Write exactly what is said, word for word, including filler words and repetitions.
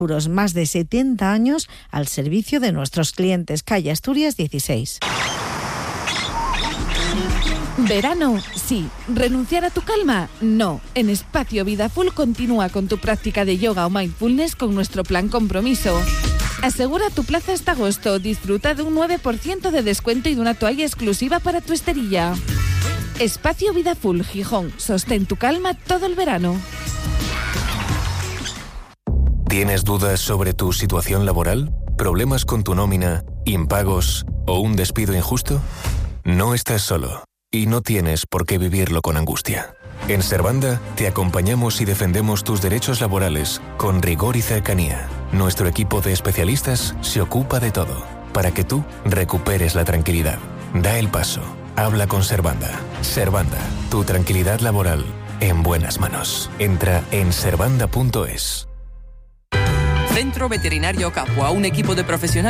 Seguros, más de setenta años al servicio de nuestros clientes. Calle Asturias dieciséis. ¿Verano? Sí. ¿Renunciar a tu calma? No. En Espacio Vida Full continúa con tu práctica de yoga o mindfulness con nuestro plan Compromiso. Asegura tu plaza hasta agosto. Disfruta de un nueve por ciento de descuento y de una toalla exclusiva para tu esterilla. Espacio Vida Full, Gijón. Sostén tu calma todo el verano. ¿Tienes dudas sobre tu situación laboral? ¿Problemas con tu nómina, impagos o un despido injusto? No estás solo y no tienes por qué vivirlo con angustia. En Servanda te acompañamos y defendemos tus derechos laborales con rigor y cercanía. Nuestro equipo de especialistas se ocupa de todo para que tú recuperes la tranquilidad. Da el paso. Habla con Servanda. Servanda, tu tranquilidad laboral en buenas manos. Entra en servanda punto es. Centro Veterinario Capua, un equipo de profesionales